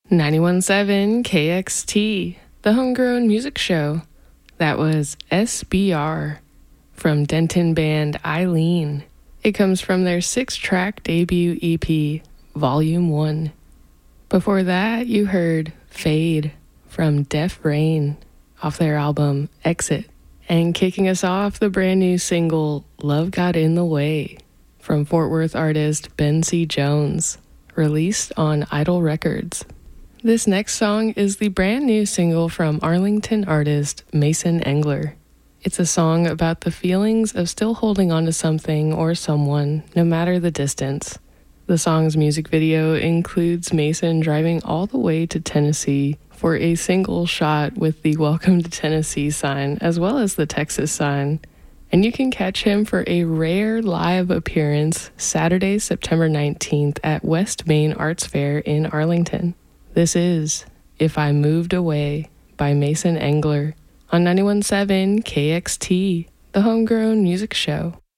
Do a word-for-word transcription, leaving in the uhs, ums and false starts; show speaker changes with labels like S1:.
S1: ninety-one point seven K X T, the Homegrown Music Show. That was S B R from Denton band Eileen. It comes from their six-track debut E P, Volume one. Before that, you heard Fade from Def Rain off their album Exit. And kicking us off, the brand new single Love Got in the Way from Fort Worth artist Ben C. Jones, released on Idol Records. This next song is the brand new single from Arlington artist Mason Engler. It's a song about the feelings of still holding on to something or someone, no matter the distance. The song's music video includes Mason driving all the way to Tennessee for a single shot with the Welcome to Tennessee sign, as well as the Texas sign. And you can catch him for a rare live appearance Saturday, September nineteenth at West Main Arts Fair in Arlington. This is If I Moved Away by Mason Engler on ninety-one point seven K X T, the Homegrown Music Show.